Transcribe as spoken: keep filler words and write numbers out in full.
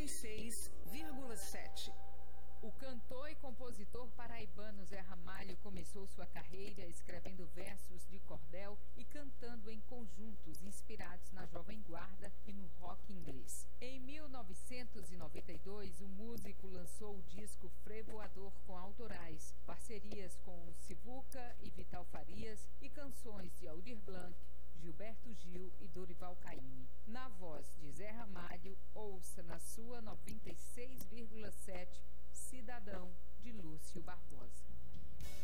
e seis vírgula sete. O cantor e compositor paraibano Zé Ramalho começou sua carreira escrevendo versos de cordel e cantando em conjuntos inspirados na Jovem Guarda e no rock inglês. Em mil novecentos e noventa e dois, o músico lançou o disco Frevoador com autorais, parcerias com Sivuca e Vital Farias e canções de Aldir Blanc, Gilberto Gil e Dorival Caymmi. Na voz de Zé Ramalho, ouça na sua noventa e seis vírgula sete Cidadão, de Lúcio Barbosa.